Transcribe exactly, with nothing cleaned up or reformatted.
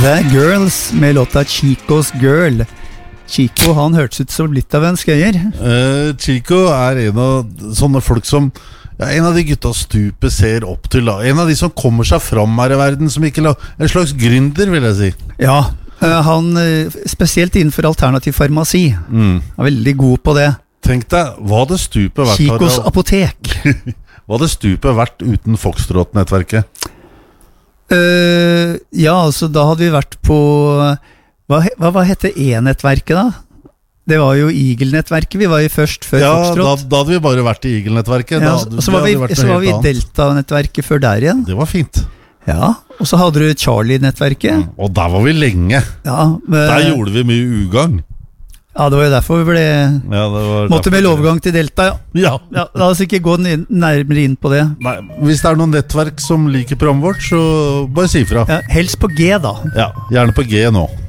The Girls med låta Chico's Girl. Chico, han hørtes ut som litt av en skøyer. uh, Chico er en av sånne folk som ja, en av de gutta stupet ser opp til da. En av de som kommer seg fram her i verden, som ikke la, en slags gründer, vil jeg si. Ja, uh, han uh, spesielt innenfor alternativ farmasi mm. er veldig god på det. Tenk deg, hva det stupet vært Chicos apotek. Hva det stupet vært uten Foxtrot-nettverket? Uh, ja, altså da hadde vi vært på Hva, hva, hva heter E-nettverket da? Det var jo Eagle-nettverket vi var i først før ja, Foxtrot. Da, da hadde vi bare vært i Eagle-nettverket. Ja, og så var vi, så var vi i Delta-nettverket før der igjen. Det var fint. Ja, og så hadde du Charlie-nettverket. Mm, og der var vi lenge. Ja, men, der gjorde vi mye ugang. Ja, det var jo derfor vi ble ja, måtte med overgang til Delta, ja. Ja. Ja, la oss ikke gå nærmere inn på det. Nei, hvis det er noen nettverk som liker programmet vårt, så bare si fra. Ja, helst på G da. Ja, gjerne på G nå.